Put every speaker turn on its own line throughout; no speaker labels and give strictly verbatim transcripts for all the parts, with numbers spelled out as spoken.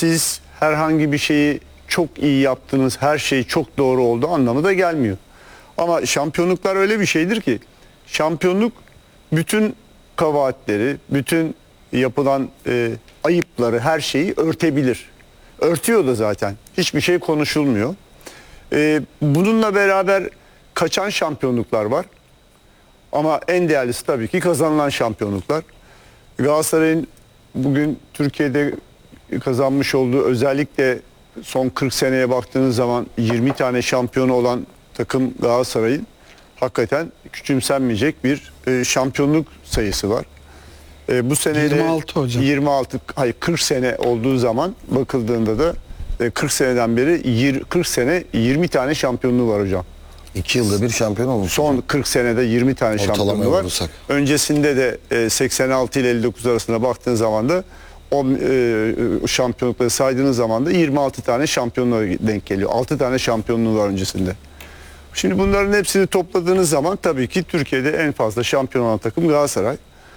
siz herhangi bir şeyi çok iyi yaptınız, her şey çok doğru oldu anlamı da gelmiyor. Ama şampiyonluklar öyle bir şeydir ki, şampiyonluk bütün kabahatleri, bütün yapılan e, ayıpları, her şeyi örtebilir. Örtüyor da zaten. Hiçbir şey konuşulmuyor. E, bununla beraber kaçan şampiyonluklar var. Ama en değerlisi tabii ki kazanılan şampiyonluklar. Galatasaray'ın bugün Türkiye'de kazanmış olduğu, özellikle son kırk seneye baktığınız zaman yirmi tane şampiyonu olan takım Galatasaray'ın hakikaten küçümsenmeyecek bir e, şampiyonluk sayısı var. E, bu sene
yirmi altı hocam.
yirmi altı, hayır kırk sene olduğu zaman bakıldığında da e, kırk seneden beri kırk sene yirmi tane şampiyonluğu var hocam.
iki yılda bir şampiyon olmuş.
Son kırk senede yirmi tane şampiyonluğu var.
Vurursak.
Öncesinde de e, seksen altı ile elli dokuz arasında baktığın zaman da o e, şampiyonlukları saydığınız zaman da yirmi altı tane şampiyonluğa denk geliyor. altı tane şampiyonluğu var öncesinde. Şimdi bunların hepsini topladığınız zaman tabii ki Türkiye'de en fazla şampiyon olan takım Galatasaray.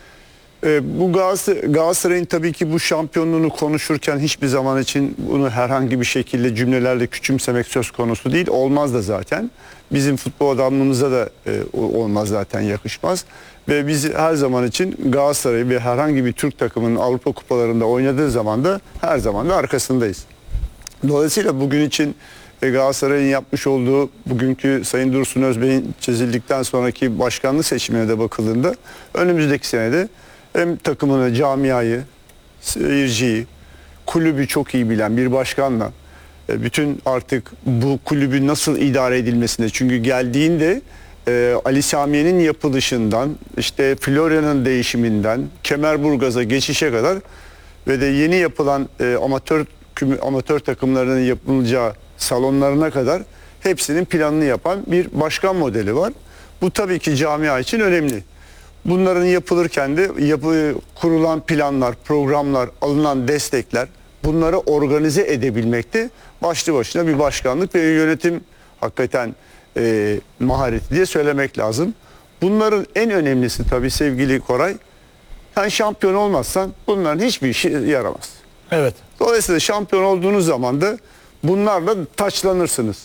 Ee, bu Galatasaray'ın tabii ki bu şampiyonluğunu konuşurken hiçbir zaman için bunu herhangi bir şekilde cümlelerle küçümsemek söz konusu değil. Olmaz da zaten. Bizim futbol adamlığımıza da e, olmaz zaten, yakışmaz. Ve biz her zaman için Galatasaray ve herhangi bir Türk takımının Avrupa kupalarında oynadığı zaman da her zaman da arkasındayız. Dolayısıyla bugün için Galatasaray'ın yapmış olduğu, bugünkü Sayın Dursun Özbey'in çizildikten sonraki başkanlık seçimine de bakıldığında önümüzdeki senede hem takımını, camiayı, seyirciyi, kulübü çok iyi bilen bir başkanla bütün artık bu kulübün nasıl idare edilmesine, çünkü geldiğinde e, Ali Samiye'nin yapılışından, işte Florya'nın değişiminden, Kemerburgaz'a geçişe kadar ve de yeni yapılan e, amatör amatör takımlarının yapılacağı salonlarına kadar hepsinin planını yapan bir başkan modeli var. Bu tabii ki camia için önemli. Bunların yapılırken de yapı, kurulan planlar, programlar, alınan destekler, bunları organize edebilmekte başlı başına bir başkanlık ve yönetim hakikaten e, mahareti diye söylemek lazım. Bunların en önemlisi tabii sevgili Koray, sen şampiyon olmazsan bunların hiçbir işe yaramaz.
Evet.
Dolayısıyla şampiyon olduğunuz zaman da bunlarla taçlanırsınız.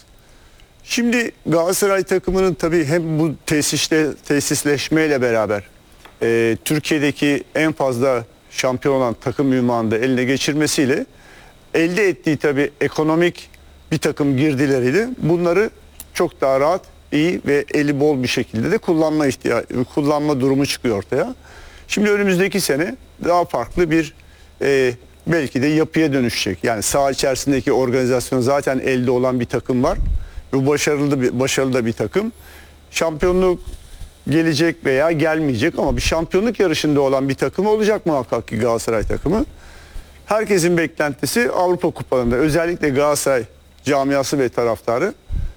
Şimdi Galatasaray takımının tabii hem bu tesisle, tesisleşmeyle beraber e, Türkiye'deki en fazla şampiyon olan takım ünvanını da eline geçirmesiyle elde ettiği tabii ekonomik bir takım girdileriyle bunları çok daha rahat, iyi ve eli bol bir şekilde de kullanma ihtiyacı, kullanma durumu çıkıyor ortaya. Şimdi önümüzdeki sene daha farklı bir e, belki de yapıya dönüşecek. Yani saha içerisindeki organizasyon zaten elde olan bir takım var. Bu başarılı bir, başarılı da bir takım. Şampiyonluk gelecek veya gelmeyecek ama bir şampiyonluk yarışında olan bir takım olacak muhakkak ki Galatasaray takımı. Herkesin beklentisi Avrupa kupalarında, özellikle Galatasaray camiası ve taraftarı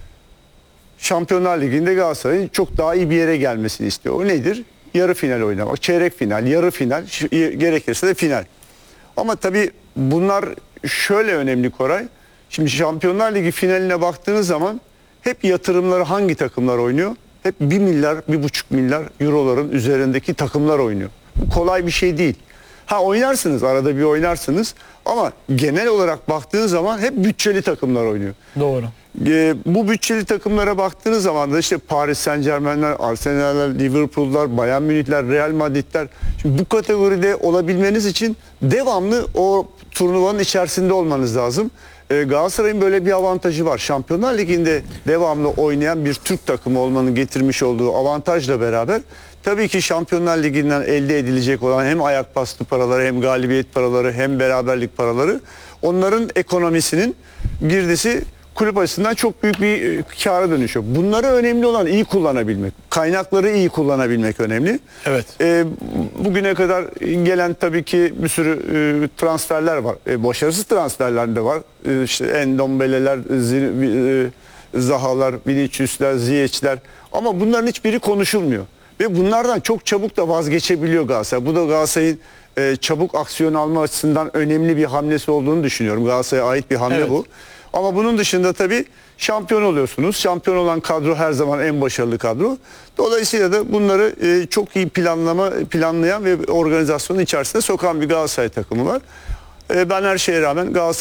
Şampiyonlar Ligi'nde Galatasaray'ın çok daha iyi bir yere gelmesini istiyor. O nedir? Yarı final oynamak, çeyrek final, yarı final, gerekirse de final. Ama tabii bunlar şöyle önemli Koray. Şimdi Şampiyonlar Ligi finaline baktığınız zaman hep yatırımları hangi takımlar oynuyor? Hep bir milyar, bir buçuk milyar euroların üzerindeki takımlar oynuyor. Bu kolay bir şey değil. Ha oynarsınız, arada bir oynarsınız ama genel olarak baktığınız zaman hep bütçeli takımlar oynuyor.
Doğru.
E, bu bütçeli takımlara baktığınız zaman da işte Paris Saint-Germain'ler, Arsenal'ler, Liverpool'lar, Bayern Münih'ler, Real Madrid'ler. Şimdi bu kategoride olabilmeniz için devamlı o turnuvanın içerisinde olmanız lazım. E, Galatasaray'ın böyle bir avantajı var. Şampiyonlar Ligi'nde devamlı oynayan bir Türk takımı olmanın getirmiş olduğu avantajla beraber tabii ki Şampiyonlar Ligi'nden elde edilecek olan hem ayak bastı paraları, hem galibiyet paraları, hem beraberlik paraları, onların ekonomisinin girdisi kulüp açısından çok büyük bir e, kâra dönüşüyor. Bunları önemli olan iyi kullanabilmek. Kaynakları iyi kullanabilmek önemli.
Evet.
E, bugüne kadar gelen tabii ki bir sürü e, transferler var. E, başarısız transferler de var. E, işte Endombele'ler, e, Zahalar, Vinicius'ler, Ziyech'ler. Ama bunların hiçbiri konuşulmuyor. Ve bunlardan çok çabuk da vazgeçebiliyor Galatasaray. Bu da Galatasaray'ın e, çabuk aksiyon alma açısından önemli bir hamlesi olduğunu düşünüyorum. Galatasaray'a ait bir hamle evet. bu. Ama bunun dışında tabii şampiyon oluyorsunuz. Şampiyon olan kadro her zaman en başarılı kadro. Dolayısıyla da bunları e, çok iyi planlama planlayan ve organizasyonun içerisine sokan bir Galatasaray takımı var. E, ben her şeye rağmen Galatasaray